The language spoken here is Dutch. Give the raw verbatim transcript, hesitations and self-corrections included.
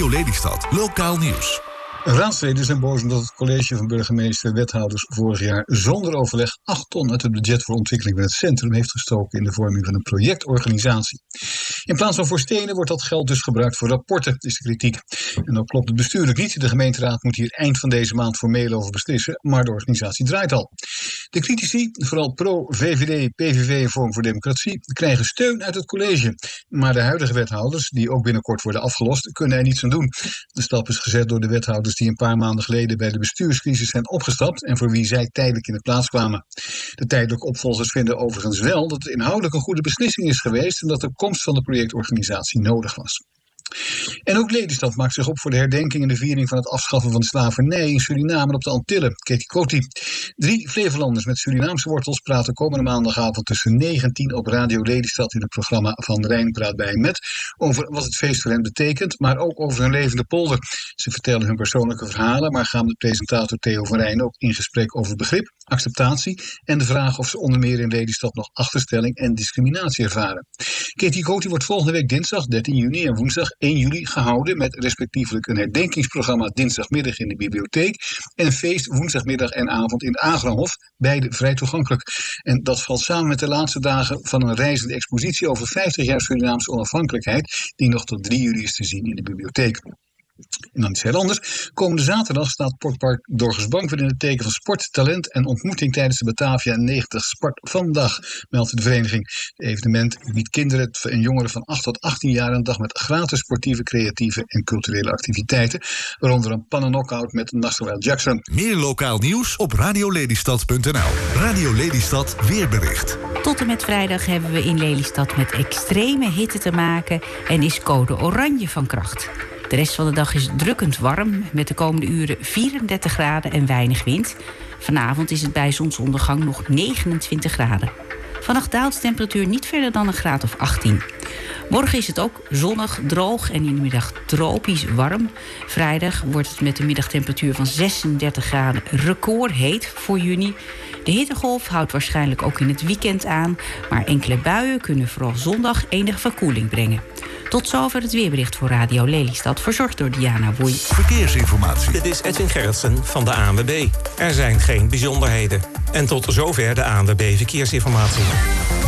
Radio Lelystad. Lokaal nieuws. Raadsleden zijn boos omdat het college van burgemeester en wethouders vorig jaar zonder overleg acht ton uit het budget voor ontwikkeling van het centrum heeft gestoken in de vorming van een projectorganisatie. In plaats van voor stenen wordt dat geld dus gebruikt voor rapporten, is de kritiek. En dat klopt het bestuurlijk niet. De gemeenteraad moet hier eind van deze maand formeel over beslissen, maar de organisatie draait al. De critici, vooral pro-V V D, P V V en Forum voor Democratie, krijgen steun uit het college. Maar de huidige wethouders, die ook binnenkort worden afgelost, kunnen er niets aan doen. De stap is gezet door de wethouders die een paar maanden geleden bij de bestuurscrisis zijn opgestapt en voor wie zij tijdelijk in de plaats kwamen. De tijdelijke opvolgers vinden overigens wel dat het inhoudelijk een goede beslissing is geweest en dat de komst van de projectorganisatie nodig was. En ook Lelystad maakt zich op voor de herdenking en de viering van het afschaffen van de slavernij in Suriname en op de Antillen. Katie Coty. Drie Flevolanders met Surinaamse wortels praten komende maandagavond tussen negen en tien op Radio Lelystad in het programma Van Rijn praat bij met over wat het feest voor hen betekent, maar ook over hun levende polder. Ze vertellen hun persoonlijke verhalen, maar gaan met presentator Theo van Rijn ook in gesprek over begrip, acceptatie en de vraag of ze onder meer in Lelystad nog achterstelling en discriminatie ervaren. Katie Coty wordt volgende week dinsdag dertien juni en woensdag één juli gehouden met respectievelijk een herdenkingsprogramma dinsdagmiddag in de bibliotheek en een feest woensdagmiddag en avond in de Agrahof, beide vrij toegankelijk. En dat valt samen met de laatste dagen van een reizende expositie over vijftig jaar Surinaamse onafhankelijkheid die nog tot drie juli is te zien in de bibliotheek. En dan iets heel anders. Komende zaterdag staat Sportpark Dorgersbank weer in het teken van sport, talent en ontmoeting tijdens de Batavia negentig Sport Vandaag, meldt de vereniging. Het evenement biedt kinderen en jongeren van acht tot achttien jaar een dag met gratis sportieve, creatieve en culturele activiteiten, waaronder een pannen-knockout met Nasser Jackson. Meer lokaal nieuws op radiolelystad punt n l. Radio Lelystad weerbericht. Tot en met vrijdag hebben we in Lelystad met extreme hitte te maken en is code oranje van kracht. De rest van de dag is drukkend warm, met de komende uren vierendertig graden en weinig wind. Vanavond is het bij zonsondergang nog negenentwintig graden. Vannacht daalt de temperatuur niet verder dan een graad of achttien. Morgen is het ook zonnig, droog en in de middag tropisch warm. Vrijdag wordt het met een middagtemperatuur van zesendertig graden recordheet voor juni. De hittegolf houdt waarschijnlijk ook in het weekend aan, maar enkele buien kunnen vooral zondag enige verkoeling brengen. Tot zover het weerbericht voor Radio Lelystad, verzorgd door Diana Woei. Verkeersinformatie. Dit is Edwin Gerritsen van de A N W B. Er zijn geen bijzonderheden. En tot zover de A N W B Verkeersinformatie.